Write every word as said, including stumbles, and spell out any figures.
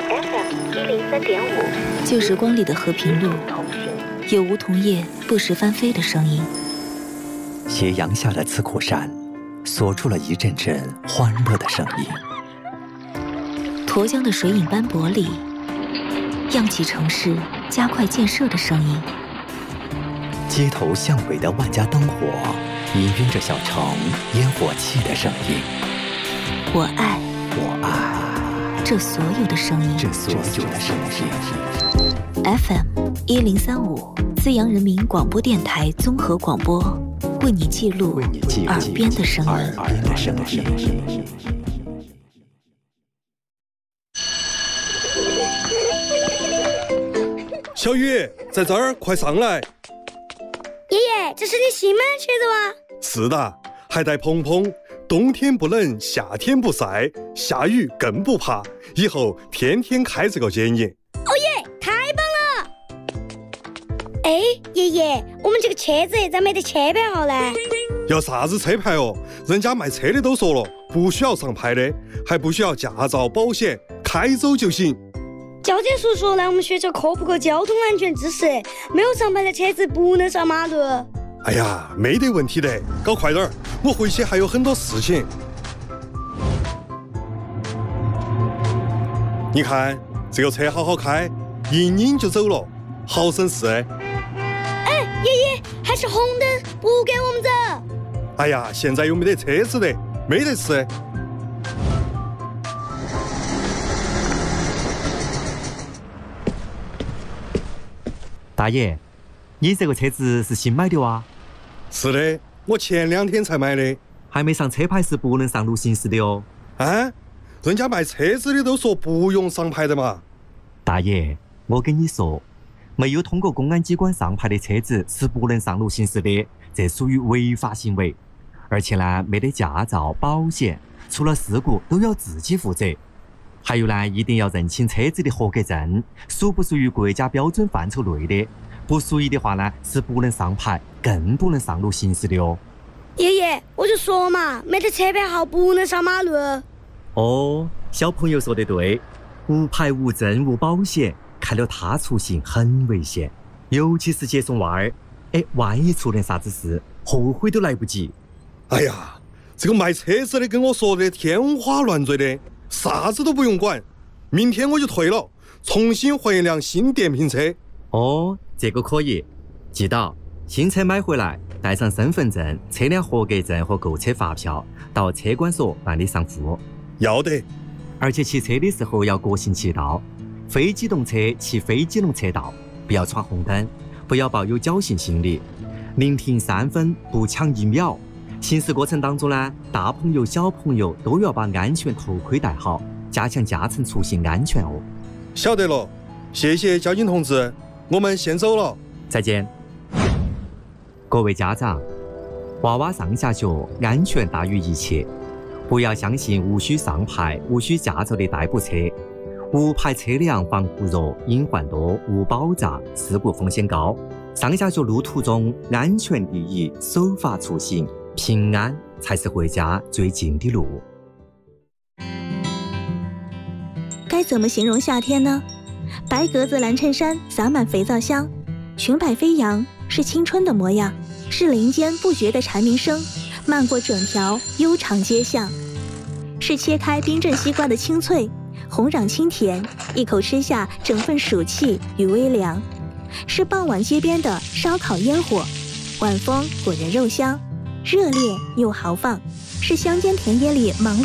F M 一零三点五， 旧时光里的和平路，有梧桐叶不时翻飞的声音。 斜阳下的刺口山，锁住了一阵阵欢乐的声音。 沱江的水影斑驳里，漾起城市加快建设的声音。 街头巷尾的万家灯火，氤氲着小城烟火气的声音。 我爱， 我爱这所有的声音， 这所有的声音。 F M 一零三五，资阳人民广播电台综合广播，为你记录耳边的声音。 耳边的声音。 小雨，在这儿，快上来！ 爷爷，这是你新买的车子吗？ 是的，还带蓬蓬，冬天不冷，夏天不晒，下雨更不怕，以后天天开这个检验。 哦耶，太棒了！哎，爷爷，我们这个车子咋没得车牌号呢？ 要啥子车牌哦？人家卖车的都说了，不需要上牌的，还不需要驾照、保险，开走就行。 交警叔叔来我们学校科普个交通安全知识，没有上牌的车子不能上马路。 哎呀，没得问题的，搞快点儿，我回去还有很多事情。你看这个车好好开，一拧就走了，好省事。 哎，爷爷，还是红灯，不给我们走。 哎呀，现在又没得车子的，没得事。 大爷，你这个车子是新买的哇？ 是的，我前两天才买的。 还没上车牌是不能上路行驶的哦。 啊？人家卖车子的都说不用上牌的嘛。 大爷，我跟你说，没有通过公安机关上牌的车子是不能上路行驶的，这属于违法行为。而且呢，没得驾照、保险，出了事故都要自己负责。还有呢，一定要认清车子的合格证，属不属于国家标准范畴内的，不属于的话呢，是不能上牌，更不能上路行驶的哦。 爷爷，我就说嘛，没得车牌号不能上马路。 哦，小朋友说得对，无牌无证无保险，开了他出行很危险，尤其是接送娃儿，哎，万一出点啥子事，后悔都来不及。 哎呀，这个卖车子的跟我说的天花乱坠的，啥子都不用管，明天我就退了，重新换一辆新电瓶车。 哦，这个可以，记到新车买回来，带上身份证、车辆合格证和购车发票，到车管所办理上户。 要得。 而且骑车的时候要国行骑道，非机动车骑非机动车道，不要闯红灯，不要抱有侥幸心理，宁停三分不抢一秒。行驶过程当中呢，大朋友小朋友都要把安全头盔戴好，加强驾乘出行安全哦。 晓得了，谢谢交警同志，我们先走了。 再见。各位家长，娃娃上下学安全大于一切，不要相信无需上牌、无需驾照的代步车。无牌车辆防护弱，隐患多，无保障，事故风险高。上下学路途中，安全第一，守法出行，平安才是回家最近的路。 该怎么形容夏天呢？白格子蓝衬衫洒满肥皂香，裙摆飞扬，是青春的模样，是林间不绝的蝉鸣声，漫过整条悠长街巷，是切开冰镇西瓜的清脆，红壤清甜，一口吃下整份暑气与微凉，是傍晚街边的烧烤烟火，晚风裹人肉香，热烈又豪放，是乡间田野里忙碌